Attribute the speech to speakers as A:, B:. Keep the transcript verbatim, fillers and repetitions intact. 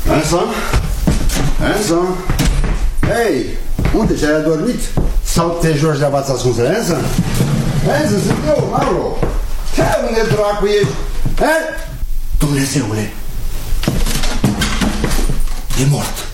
A: Enzo? Enzo? Hei, unde ți-ai adormit? Sau te joci de-a ascunsă, Enzo? Enzo, sunt eu, Mauro. Te unde dracu ești? He? Dumnezeule, e mort.